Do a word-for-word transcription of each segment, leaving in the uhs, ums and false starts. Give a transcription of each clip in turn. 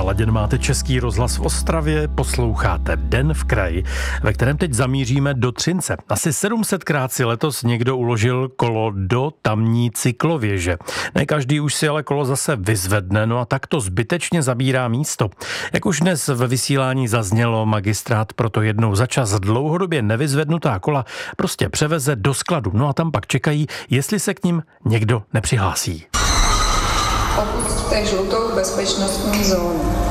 naladěn máte Český rozhlas v Ostravě, posloucháte Den v kraji, ve kterém teď zamíříme do Třince. Asi sedmsetkrát si letos někdo uložil kolo do tamní cyklověže. Ne každý už si ale kolo zase vyzvedne, no a tak to zbytečně zabírá místo. Jak už dnes ve vysílání zaznělo, magistrát proto jednou za čas dlouhodobě nevyzvednutá kola prostě převeze do skladu. No a tam pak čekají, jestli se k nim někdo nepřihlásí. Opusťte žlutou bezpečnostní zónu.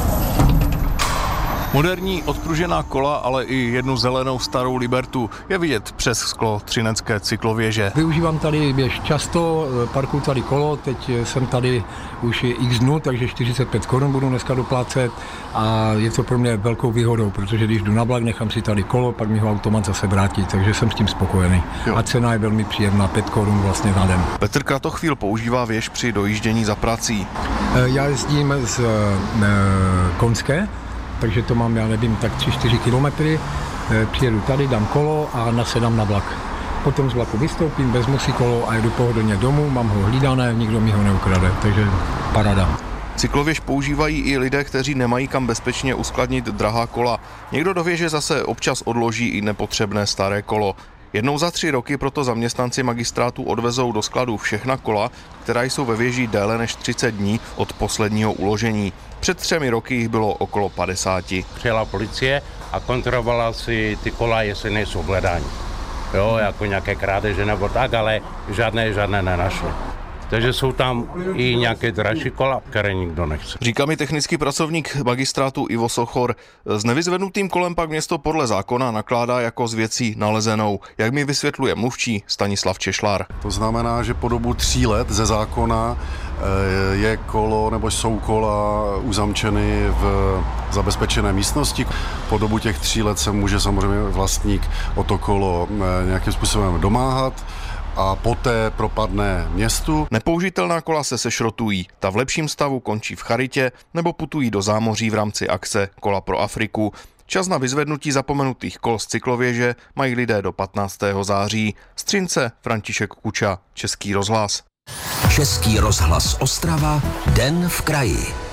Moderní odpružená kola, ale i jednu zelenou starou Libertu je vidět přes sklo třinecké cyklověže. Využívám tady běž často, parkuju tady kolo, teď jsem tady už x dnů, takže čtyřicet pět korun budu dneska doplácet a je to pro mě velkou výhodou, protože když jdu na vlak, nechám si tady kolo, pak mi ho automat zase vrátí, takže jsem s tím spokojený. Jo. A cena je velmi příjemná, pět korun vlastně na den. Petr Kratochvíl používá věž při dojíždění za prací. Já jezdím z Konské, takže to mám, já nevím, tak tři čtyři kilometry, přijedu tady, dám kolo a nasedám na vlak. Potom z vlaku vystoupím, vezmu si kolo a jedu pohodlně domů, mám ho hlídané, nikdo mi ho neukrade, takže paráda. Cyklověž používají i lidé, kteří nemají kam bezpečně uskladnit drahá kola. Někdo do věže zase občas odloží i nepotřebné staré kolo. Jednou za tři roky proto zaměstnanci magistrátu odvezou do skladu všechna kola, která jsou ve věži déle než třicet dní od posledního uložení. Před třemi roky jich bylo okolo padesát. Přijela policie a kontrolovala si ty kola, jestli nejsou v hledání. Jo, jako nějaké krádeže nebo tak, ale žádné, žádné nenašli. Takže jsou tam i nějaké dražší kola, které nikdo nechce. Říká mi technický pracovník magistrátu Ivo Sochor. S nevyzvednutým kolem pak město podle zákona nakládá jako s věcí nalezenou. Jak mi vysvětluje mluvčí Stanislav Češlár. To znamená, že po dobu tří let ze zákona je kolo nebo jsou kola uzamčeny v zabezpečené místnosti. Po dobu těch tří let se může samozřejmě vlastník o to kolo nějakým způsobem domáhat a poté propadne městu. Nepoužitelná kola se sešrotují. Ta v lepším stavu končí v charitě nebo putují do zámoří v rámci akce Kola pro Afriku. Čas na vyzvednutí zapomenutých kol z cyklověže mají lidé do patnáctého září. Z Třince František Kuča, Český rozhlas. Český rozhlas Ostrava, Den v kraji.